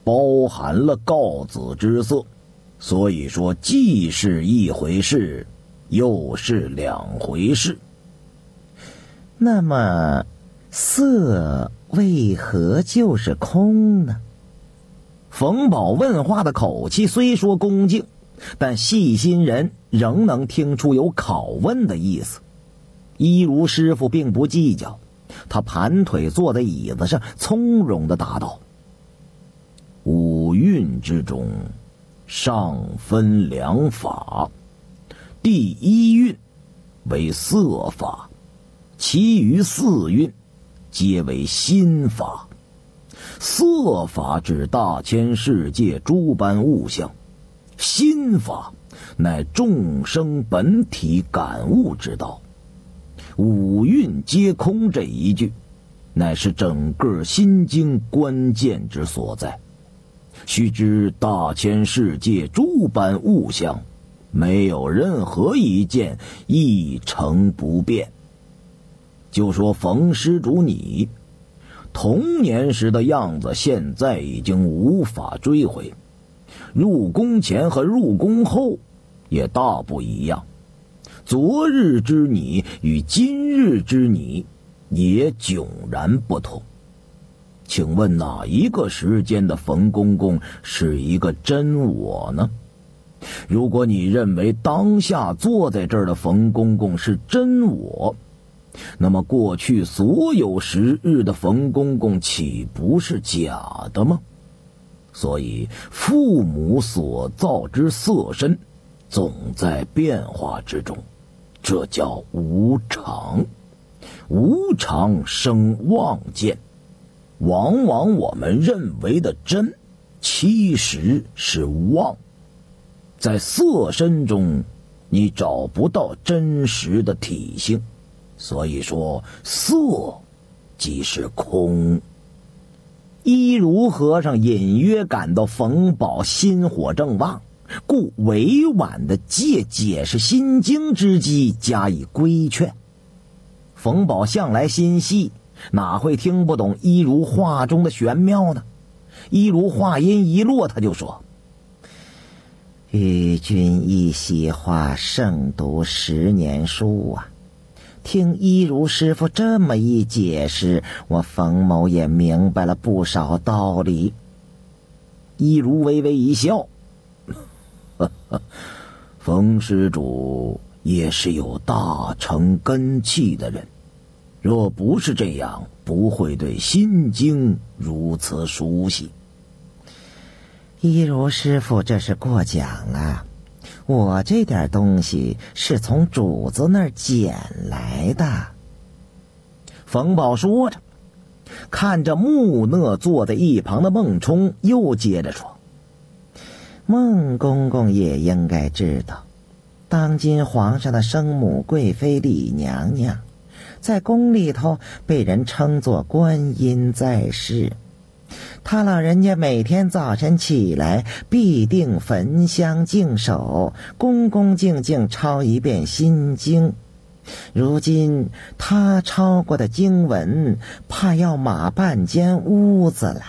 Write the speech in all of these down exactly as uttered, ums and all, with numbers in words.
包含了告子之色，所以说既是一回事，又是两回事。 那么色为何就是空呢？ 冯宝问话的口气虽说恭敬，但细心人仍能听出有拷问的意思。一如师傅并不计较，他盘腿坐在椅子上，从容地答道：五蕴之中，上分两法，第一蕴为色法，其余四蕴皆为心法。色法指大千世界诸般物象，心法乃众生本体感悟之道。五蕴皆空这一句，乃是整个心经关键之所在。须知大千世界诸般物象，没有任何一件一成不变。就说冯施主你童年时的样子现在已经无法追回，入宫前和入宫后也大不一样，昨日之你与今日之你也迥然不同。请问哪一个时间的冯公公是一个真我呢？如果你认为当下坐在这儿的冯公公是真我，那么过去所有时日的冯公公岂不是假的吗？所以父母所造之色身总在变化之中，这叫无常。无常生妄见，往往我们认为的真，其实是妄。在色身中你找不到真实的体性，所以说色即是空。一如和尚隐约感到冯宝心火正旺，故委婉地借解释心经之机加以规劝。冯宝向来心细，哪会听不懂一如话中的玄妙呢？一如话音一落，他就说： 与君一席话，胜读十年书啊！听一如师傅这么一解释，我冯某也明白了不少道理。 一如微微一笑，呵呵，冯施主也是有大成根气的人，若不是这样，不会对心经如此熟悉。 一如师傅这是过奖啊，我这点东西是从主子那儿捡来的。 冯宝说着，看着木讷坐在一旁的孟冲，又接着说： 孟公公也应该知道，当今皇上的生母贵妃李娘娘在宫里头被人称作观音在世，他老人家每天早晨起来必定焚香净手，恭恭敬敬抄一遍心经。如今他抄过的经文，怕要码半间屋子了。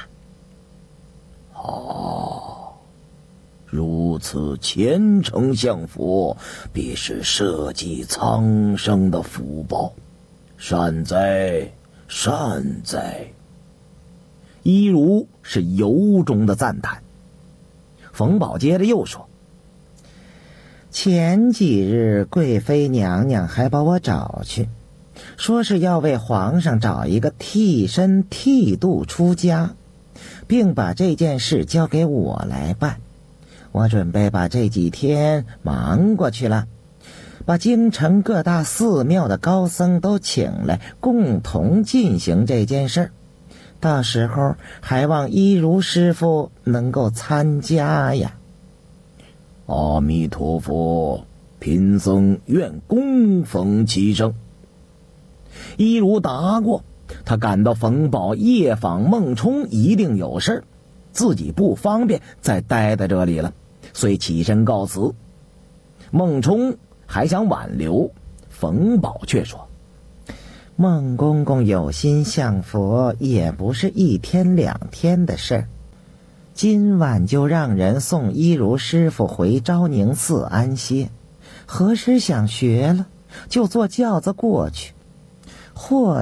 哦，如此虔诚向佛，必是社稷苍生的福报，善哉善哉。一如是由衷的赞叹。冯宝接着又说： 前几日贵妃娘娘还把我找去，说是要为皇上找一个替身剃度出家，并把这件事交给我来办。我准备把这几天忙过去了，把京城各大寺庙的高僧都请来，共同进行这件事儿。到时候还望一如师傅能够参加呀。 阿弥陀佛，贫僧愿恭逢其盛。一如答过，他感到冯宝夜访孟冲一定有事，自己不方便再待在这里了，遂起身告辞。孟冲还想挽留，冯宝却说： 孟公公有心向佛，也不是一天两天的事儿。 今晚就让人送一如师傅回昭宁寺安歇，何时想学了，就坐轿子过去。或